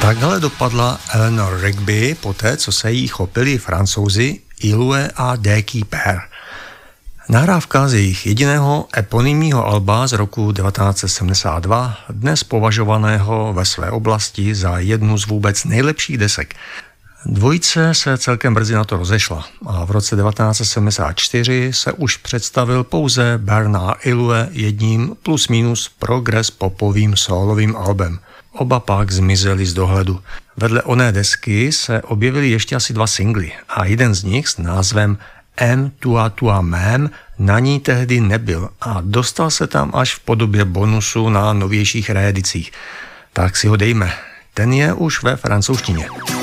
Takhle dopadla Eleanor Rigby poté, co se jí chopili Francouzi Ilue a The Keeper. Nahrávka z jejich jediného eponymního alba z roku 1972, dnes považovaného ve své oblasti za jednu z vůbec nejlepších desek. Dvojice se celkem brzy na to rozešla a v roce 1974 se už představil pouze Bernard Ilue jedním plus minus progress popovým sólovým albem. Oba pak zmizeli z dohledu. Vedle oné desky se objevily ještě asi 2 singly a jeden z nich s názvem M Tua Tua Mem na ní tehdy nebyl a dostal se tam až v podobě bonusu na novějších reedicích. Tak si ho dejme. Ten je už ve francouzštině.